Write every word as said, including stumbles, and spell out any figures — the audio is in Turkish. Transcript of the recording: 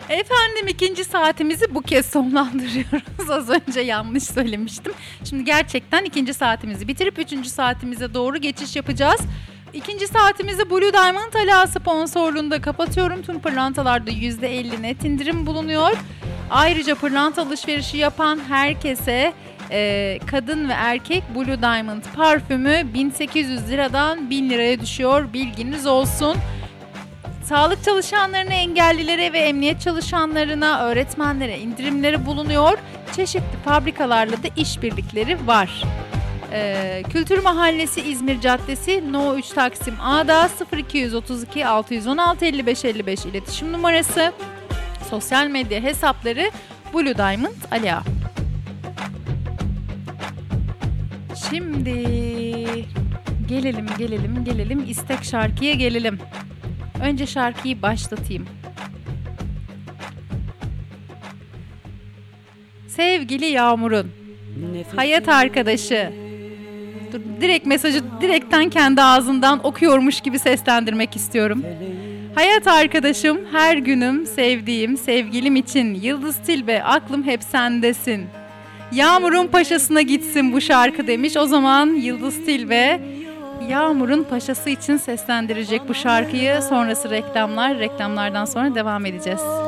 Efendim ikinci saatimizi bu kez sonlandırıyoruz. Az önce yanlış söylemiştim. Şimdi gerçekten ikinci saatimizi bitirip üçüncü saatimize doğru geçiş yapacağız. İkinci saatimizi Blue Diamond Ala sponsorluğunda kapatıyorum. Tüm pırlantalarda yüzde elli net indirim bulunuyor. Ayrıca pırlanta alışverişi yapan herkese e, kadın ve erkek Blue Diamond parfümü bin sekiz yüz liradan bin liraya düşüyor. Bilginiz olsun. Sağlık çalışanlarına, engellilere ve emniyet çalışanlarına, öğretmenlere indirimleri bulunuyor. Çeşitli fabrikalarla da işbirlikleri var. Ee, Kültür Mahallesi İzmir Caddesi No üç Taksim A'da sıfır iki otuz iki altı yüz on altı elli beş elli beş iletişim numarası. Sosyal medya hesapları Blue Diamond Ala. Şimdi gelelim gelelim gelelim istek şarkıya gelelim. Önce şarkıyı başlatayım. Sevgili Yağmur'un hayat arkadaşı. Dur, direkt mesajı direkten kendi ağzından okuyormuş gibi seslendirmek istiyorum. Hayat arkadaşım, her günüm, sevdiğim, sevgilim için Yıldız Tilbe, aklım hep sendesin. Yağmur'un paşasına gitsin bu şarkı demiş. O zaman Yıldız Tilbe Yağmur'un paşası için seslendirecek bu şarkıyı. Sonrası reklamlar. Reklamlardan sonra devam edeceğiz.